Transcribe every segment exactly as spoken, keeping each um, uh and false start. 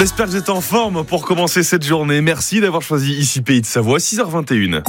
J'espère que vous êtes en forme pour commencer cette journée. Merci d'avoir choisi ici Pays de Savoie, six heures vingt et une.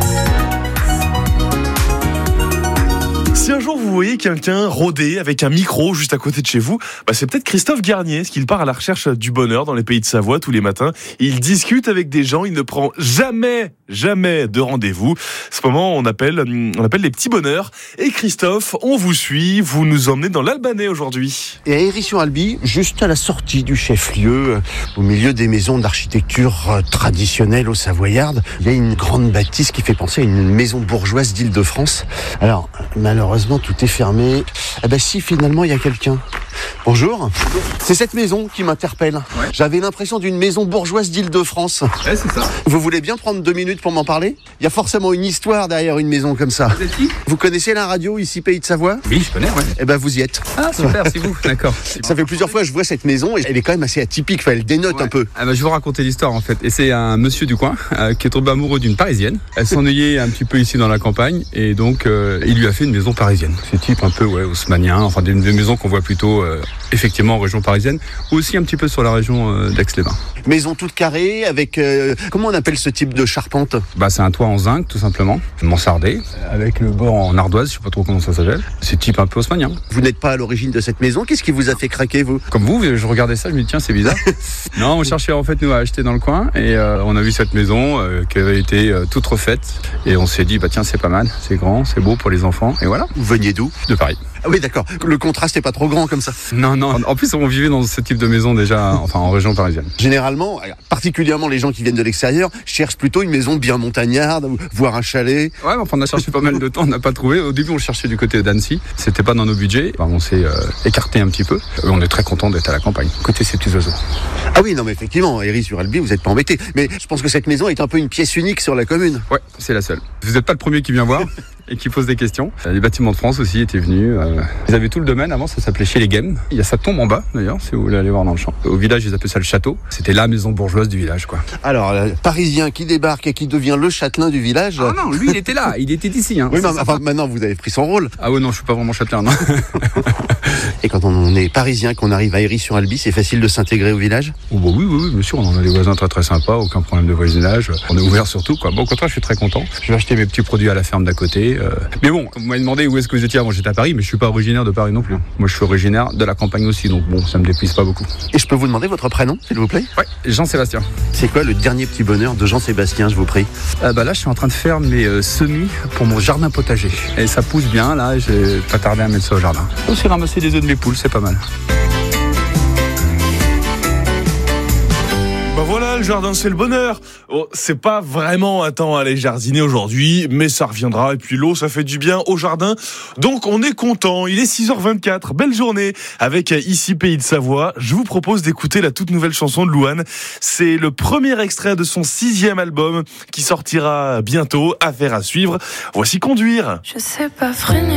Si un jour vous voyez quelqu'un rôder avec un micro juste à côté de chez vous, bah c'est peut-être Christophe Garnier, parce qu'il part à la recherche du bonheur dans les Pays de Savoie tous les matins. Il discute avec des gens, il ne prend jamais, jamais de rendez-vous. Ce moment, on appelle, on appelle les petits bonheurs. Et Christophe, on vous suit, vous nous emmenez dans l'Albanais aujourd'hui. Et à Héry-sur-Albi, juste à la sortie du chef-lieu, au milieu des maisons d'architecture traditionnelle aux Savoyardes, il y a une grande bâtisse qui fait penser à une maison bourgeoise d'Île-de-France. Alors, malheureusement, tout est fermé. Eh ben si, finalement, il y a quelqu'un. Bonjour. C'est cette maison qui m'interpelle. Ouais. J'avais l'impression d'une maison bourgeoise d'Île-de-France. Ouais, c'est ça. Vous voulez bien prendre deux minutes pour m'en parler ? Il y a forcément une histoire derrière une maison comme ça. Vous êtes qui ? Vous connaissez la radio ici, Pays de Savoie ? Oui, je connais, ouais. Eh ben, vous y êtes. Ah, super, c'est vous. D'accord. Ça fait plusieurs fois que je vois cette maison et elle est quand même assez atypique. Enfin, elle dénote ouais. un peu. Ah bah, je vais vous raconter l'histoire, en fait. Et c'est un monsieur du coin euh, qui est tombé amoureux d'une Parisienne. Elle s'ennuyait un petit peu ici dans la campagne et donc euh, il lui a fait une maison parisienne. C'est type un peu ouais, haussmannien, enfin des, des maisons qu'on voit plutôt euh, effectivement en région parisienne ou aussi un petit peu sur la région euh, d'Aix-les-Bains. Maison toute carrée avec euh, comment on appelle ce type de charpente ? Bah c'est un toit en zinc tout simplement, mansardé avec le bord en ardoise, je sais pas trop comment ça s'appelle. C'est type un peu haussmannien. Vous n'êtes pas à l'origine de cette maison, qu'est-ce qui vous a fait craquer vous ? Comme vous, je regardais ça, je me dis tiens c'est bizarre. Non, on cherchait en fait nous à acheter dans le coin et euh, on a vu cette maison euh, qui avait été euh, toute refaite et on s'est dit bah tiens c'est pas mal, c'est grand, c'est beau pour les enfants et voilà. Vous veniez d'où ? De Paris. Ah oui d'accord, le contraste n'est pas trop grand comme ça. Non, non, en plus on vivait dans ce type de maison déjà, enfin en région parisienne. Généralement, particulièrement les gens qui viennent de l'extérieur, cherchent plutôt une maison bien montagnarde, voire un chalet. Ouais, enfin on a cherché pas mal de temps, on n'a pas trouvé. Au début on cherchait du côté d'Annecy, c'était pas dans nos budgets, enfin, on s'est euh, écarté un petit peu. On est très content d'être à la campagne, côté ces petits oiseaux. Ah oui, non mais effectivement, Héry-sur-Albi, vous n'êtes pas embêté. Mais je pense que cette maison est un peu une pièce unique sur la commune. Ouais, c'est la seule. Vous n'êtes pas le premier qui vient voir et qui pose des questions. Les bâtiments de France aussi étaient venus. Euh, ils avaient tout le domaine, avant ça s'appelait chez les Games. Il y a sa tombe en bas d'ailleurs, si vous voulez aller voir dans le champ. Au village, ils appelaient ça le château. C'était la maison bourgeoise du village, quoi. Alors, le Parisien qui débarque et qui devient le châtelain du village. Ah non, lui il était là, il était d'ici. Hein. Oui, mais enfin, maintenant vous avez pris son rôle. Ah ouais, non, je suis pas vraiment châtelain, non. Et quand on est parisien, qu'on arrive à Héry-sur-Albi, c'est facile de s'intégrer au village ? Oh bah oui, oui, oui, bien sûr, on a des voisins très très sympas, aucun problème de voisinage. On est ouvert surtout, quoi. Bon, au contraire, je suis très content. Je vais acheter mes petits produits à la ferme d'à côté. Euh... Mais bon, vous m'avez demandé où est-ce que vous étiez avant, j'étais à Paris, mais je suis pas originaire de Paris non plus. Moi, je suis originaire de la campagne aussi, donc bon, ça me déplaise pas beaucoup. Et je peux vous demander votre prénom, s'il vous plaît ? Ouais, Jean-Sébastien. C'est quoi le dernier petit bonheur de Jean-Sébastien, je vous prie ? euh, Bah là, je suis en train de faire mes euh, semis pour mon jardin potager. Et ça pousse bien, là, j'ai pas tardé à mettre ça au jardin. J'ai aussi ramassé des œufs de mes poules, c'est pas mal. Ben voilà, le jardin c'est le bonheur. Oh, c'est pas vraiment un temps à aller jardiner aujourd'hui, mais ça reviendra. Et puis l'eau, ça fait du bien au jardin. Donc on est content. Il est six heures vingt-quatre. Belle journée avec ici Pays de Savoie. Je vous propose d'écouter la toute nouvelle chanson de Louane. C'est le premier extrait de son sixième album qui sortira bientôt. Affaire à suivre. Voici Conduire. Je sais pas freiner.